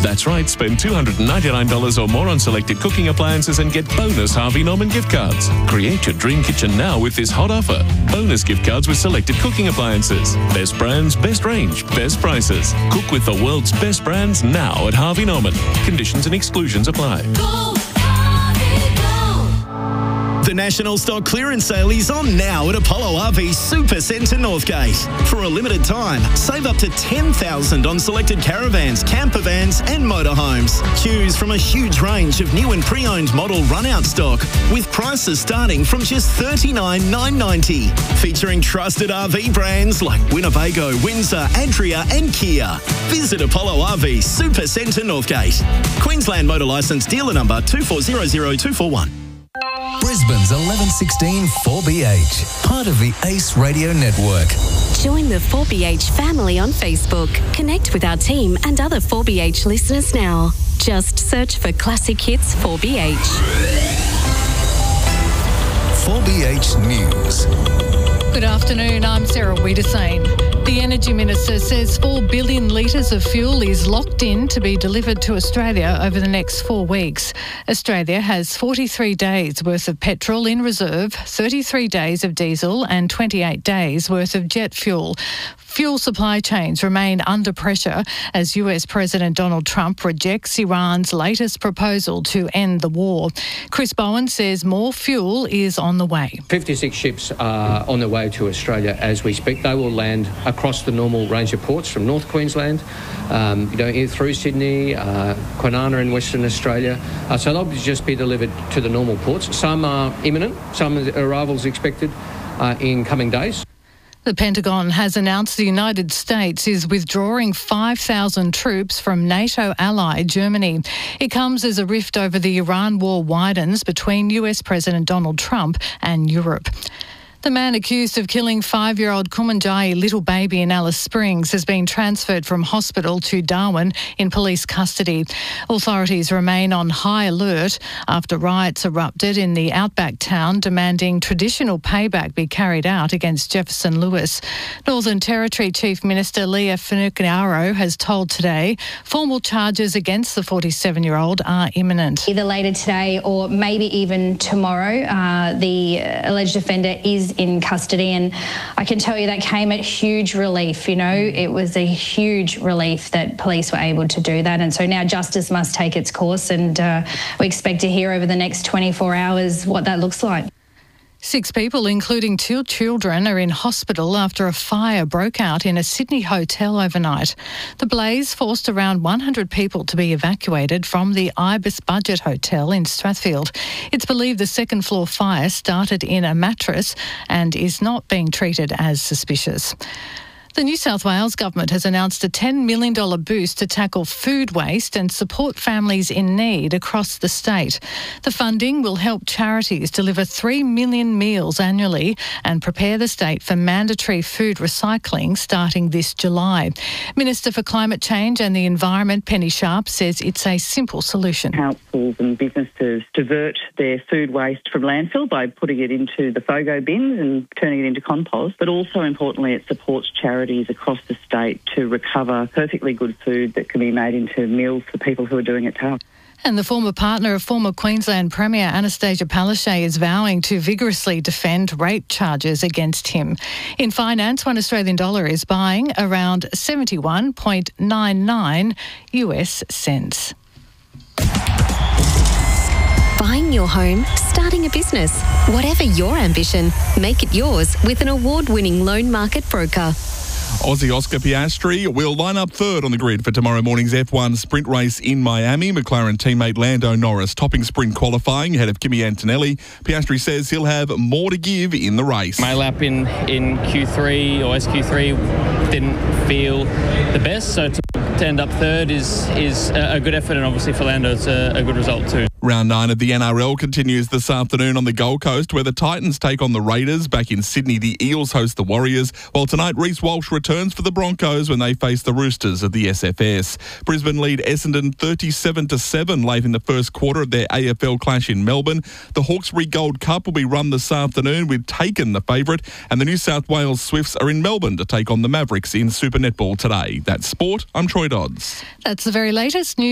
That's right, spend $299 or more on selected cooking appliances and get bonus Harvey Norman gift cards. Create your dream kitchen now with this hot offer. Bonus gift cards with selected cooking appliances. Best brands, best range, best prices. Cook with the world's best brands now at Harvey Norman. Conditions and exclusions apply. The National Stock Clearance Sale is on now at Apollo RV Supercentre Northgate. For a limited time, save up to $10,000 on selected caravans, camper vans and motorhomes. Choose from a huge range of new and pre-owned model run-out stock with prices starting from just $39,990. Featuring trusted RV brands like Winnebago, Windsor, Adria and Kia. Visit Apollo RV Supercentre Northgate. Queensland Motor Licence Dealer Number 2400241. Brisbane's 1116 4BH, part of the Ace Radio Network. Join the 4BH family on Facebook. Connect with our team and other 4BH listeners now. Just search for Classic Hits 4BH. 4BH News. Good afternoon, I'm Sarah Wiedersane. The Energy Minister says 4 billion litres of fuel is locked in to be delivered to Australia over the next 4 weeks. Australia has 43 days worth of petrol in reserve, 33 days of diesel and 28 days worth of jet fuel. Fuel supply chains remain under pressure as US President Donald Trump rejects Iran's latest proposal to end the war. Chris Bowen says more fuel is on the way. 56 ships are on their way to Australia as we speak. They will land across the normal range of ports from North Queensland, through Sydney, Kwinana in Western Australia. So they'll just be delivered to the normal ports. Some are imminent, some arrivals expected in coming days. The Pentagon has announced the United States is withdrawing 5,000 troops from NATO ally Germany. It comes as a rift over the Iran war widens between US President Donald Trump and Europe. The man accused of killing 5-year-old Kumanjayi little baby in Alice Springs has been transferred from hospital to Darwin in police custody. Authorities remain on high alert after riots erupted in the outback town demanding traditional payback be carried out against Jefferson Lewis. Northern Territory Chief Minister Leah Finocchiaro has told Today formal charges against the 47-year-old are imminent. Either later today or maybe even tomorrow, the alleged offender is in custody, and I can tell you that came at huge relief. It was a huge relief that police were able to do that, and so now justice must take its course, and we expect to hear over the next 24 hours what that looks like. 6 people, including 2 children, are in hospital after a fire broke out in a Sydney hotel overnight. The blaze forced around 100 people to be evacuated from the Ibis Budget Hotel in Strathfield. It's believed the second-floor fire started in a mattress and is not being treated as suspicious. The New South Wales government has announced a $10 million boost to tackle food waste and support families in need across the state. The funding will help charities deliver 3 million meals annually and prepare the state for mandatory food recycling starting this July. Minister for Climate Change and the Environment, Penny Sharp, says it's a simple solution. Councils and businesses divert their food waste from landfill by putting it into the FOGO bins and turning it into compost, but also importantly it supports charities across the state to recover perfectly good food that can be made into meals for people who are doing it tough. And the former partner of former Queensland Premier Anastasia Palaszczuk is vowing to vigorously defend rape charges against him. In finance, $1 Australian is buying around 71.99 US cents. Buying your home, starting a business, whatever your ambition, make it yours with an award-winning loan market broker. Aussie Oscar Piastri will line up third on the grid for tomorrow morning's F1 sprint race in Miami. McLaren teammate Lando Norris topping sprint qualifying ahead of Kimi Antonelli. Piastri says he'll have more to give in the race. My lap in Q3 or SQ3 didn't feel the best, so to end up third is a good effort, and obviously for Lando it's a good result too. Round 9 of the NRL continues this afternoon on the Gold Coast, where the Titans take on the Raiders. Back in Sydney, the Eels host the Warriors, while tonight Reece Walsh returns for the Broncos when they face the Roosters of the SFS. Brisbane lead Essendon 37-7 late in the first quarter of their AFL clash in Melbourne. The Hawkesbury Gold Cup will be run this afternoon with Taken the favourite, and the New South Wales Swifts are in Melbourne to take on the Mavericks in Super Netball today. That's sport. I'm Troy Dodds. That's the very latest news.